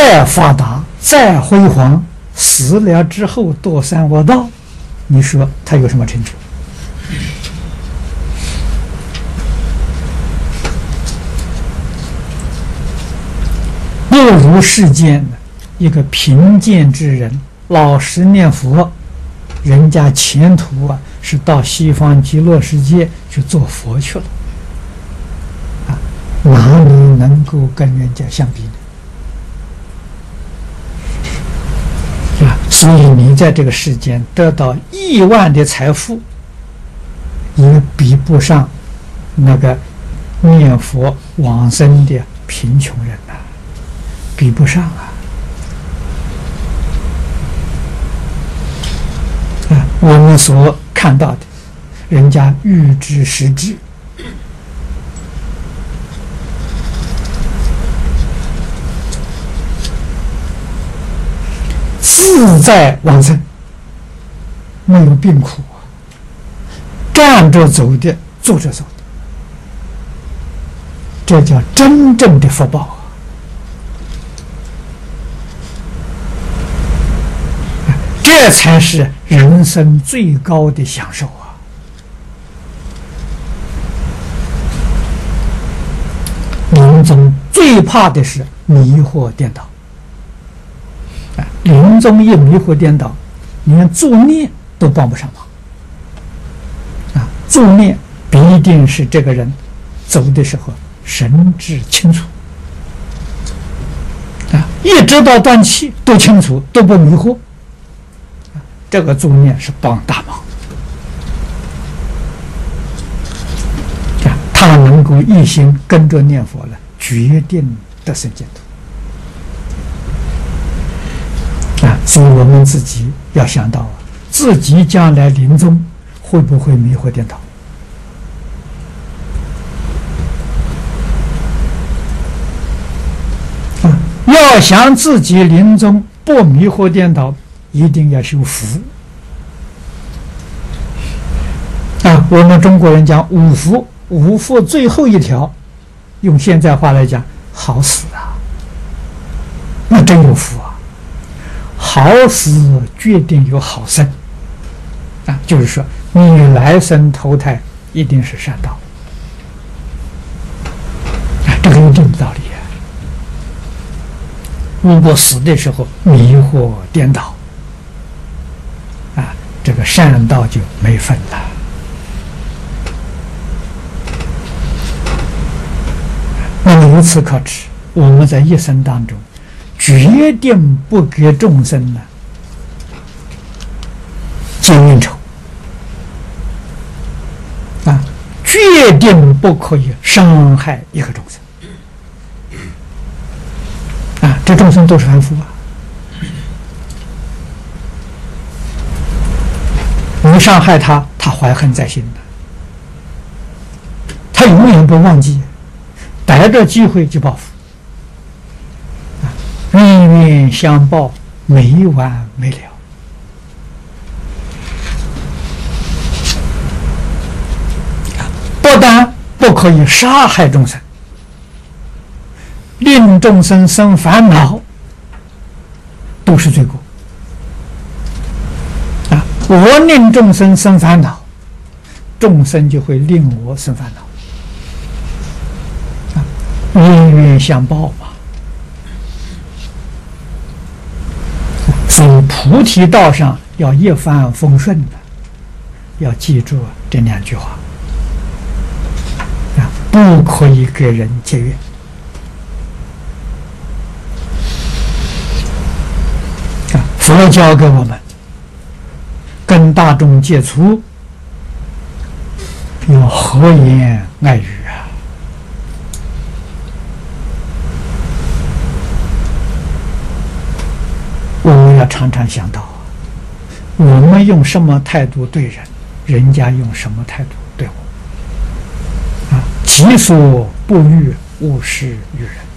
再发达、再辉煌，死了之后堕三恶道，你说他有什么成就？又如世间一个贫贱之人，老实念佛，人家前途是到西方极乐世界去做佛去了，哪里能够跟人家相比呢？所以你在这个世间得到亿万的财富，也比不上那个念佛往生的贫穷人呐，比不上我们所看到的，人家欲知实质，自在往生，没有病苦站着走的，坐着走的，这叫真正的福报这才是人生最高的享受临终最怕的是迷惑颠倒临终一迷惑颠倒，连助念都帮不上忙助念必定是这个人走的时候神志清楚一直到断气都清楚，都不迷惑，这个助念是帮大忙他能够一心跟着念佛了，决定得生净土所以我们自己要想到自己将来临终会不会迷惑颠倒要想自己临终不迷惑颠倒，一定要修福我们中国人讲五福，五福最后一条，用现在话来讲，好死那真有福好死决定有好生就是说你来生投胎一定是善道这个一定的道理如果死的时候迷惑颠倒这个善道就没分了那么由此可知，我们在一生当中决定不给众生结冤仇决定不可以伤害一个众生这众生都是凡夫你伤害他，他怀恨在心的，他永远不忘记，逮着机会就报复冤冤相报，没完没了不但不可以杀害众生，令众生生烦恼都是罪过我令众生生烦恼，众生就会令我生烦恼冤冤相报嘛所以菩提道上要一帆风顺的，要记住这两句话不可以给人结怨佛教给我们跟大众接触要和颜爱语我们要常常想到我们用什么态度对人，人家用什么态度对我己所不欲，勿施于人